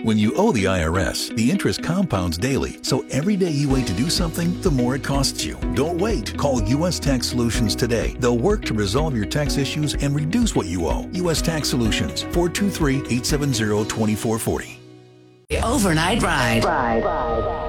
When you owe the IRS, the interest compounds daily, so every day you wait to do something, the more it costs you. Don't wait. Call U.S. Tax Solutions today. They'll work to resolve your tax issues and reduce what you owe. U.S. Tax Solutions, 423-870-2440. Overnight Ride.